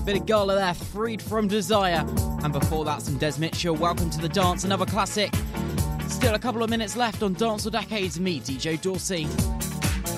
bit of Gala there, Freed From Desire. And before that, some Des Mitchell, Welcome to the Dance, another classic. Still a couple of minutes left on Dancehall Decades. Me, DJ Dorsey.